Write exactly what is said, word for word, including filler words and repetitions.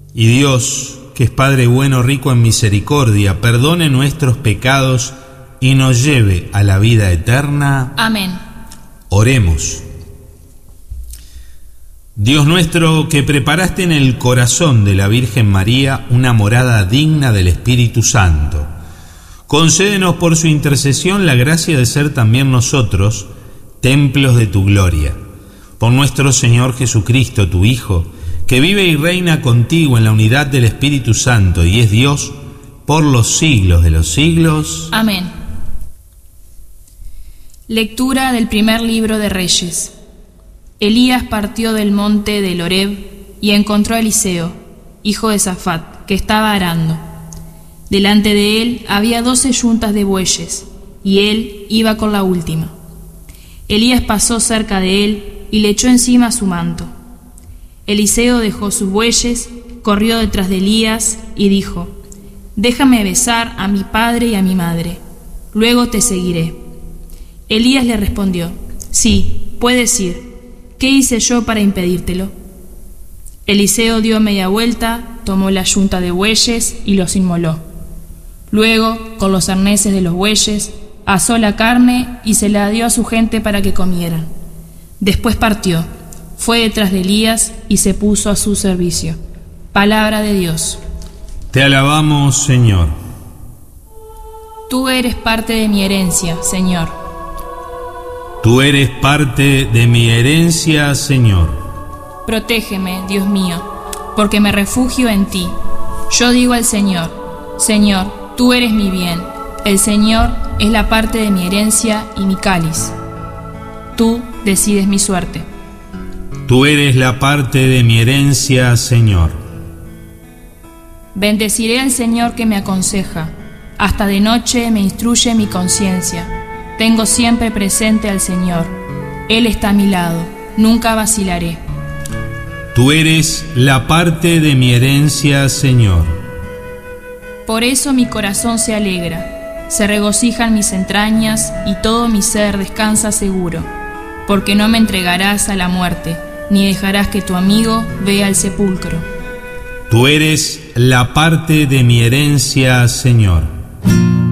Y Dios, que es Padre bueno, rico en misericordia, perdone nuestros pecados y nos lleve a la vida eterna. Amén. Oremos. Dios nuestro, que preparaste en el corazón de la Virgen María una morada digna del Espíritu Santo, concédenos por su intercesión la gracia de ser también nosotros templos de tu gloria. Por nuestro Señor Jesucristo, tu Hijo, que vive y reina contigo en la unidad del Espíritu Santo y es Dios por los siglos de los siglos. Amén. Lectura del primer libro de Reyes. Elías partió del monte del Horeb y encontró a Eliseo, hijo de Safat, que estaba arando. Delante de él había doce yuntas de bueyes, y él iba con la última. Elías pasó cerca de él y le echó encima su manto. Eliseo dejó sus bueyes, corrió detrás de Elías y dijo: «Déjame besar a mi padre y a mi madre, luego te seguiré». Elías le respondió: «Sí, puedes ir. ¿Qué hice yo para impedírtelo?». Eliseo dio media vuelta, tomó la yunta de bueyes y los inmoló. Luego, con los arneses de los bueyes, asó la carne y se la dio a su gente para que comieran. Después partió, fue detrás de Elías y se puso a su servicio. Palabra de Dios. Te alabamos, Señor. Tú eres parte de mi herencia, Señor. Tú eres parte de mi herencia, Señor. Protégeme, Dios mío, porque me refugio en ti. Yo digo al Señor: Señor, tú eres mi bien. El Señor es la parte de mi herencia y mi cáliz. Tú decides mi suerte. Tú eres la parte de mi herencia, Señor. Bendeciré al Señor que me aconseja. Hasta de noche me instruye mi conciencia. Tengo siempre presente al Señor. Él está a mi lado. Nunca vacilaré. Tú eres la parte de mi herencia, Señor. Por eso mi corazón se alegra, se regocijan mis entrañas y todo mi ser descansa seguro, porque no me entregarás a la muerte, ni dejarás que tu amigo vea el sepulcro. Tú eres la parte de mi herencia, Señor.